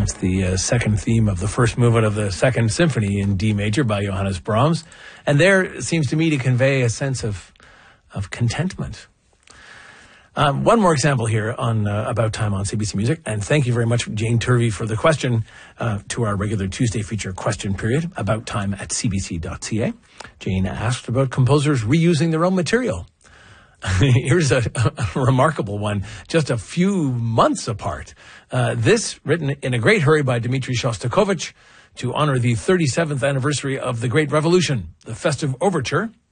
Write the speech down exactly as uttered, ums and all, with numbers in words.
It's the uh, second theme of the first movement of the Second Symphony in D major by Johannes Brahms. And there it seems to me to convey a sense of, of contentment. Um, one more example here on uh, About Time on C B C Music, and thank you very much, Jane Turvey, for the question uh, to our regular Tuesday feature question period, About Time at c b c dot c a. Jane asked about composers reusing their own material. Here's a, a remarkable one, just a few months apart. Uh, this, written in a great hurry by Dmitri Shostakovich to honor the thirty-seventh anniversary of the Great Revolution, the festive overture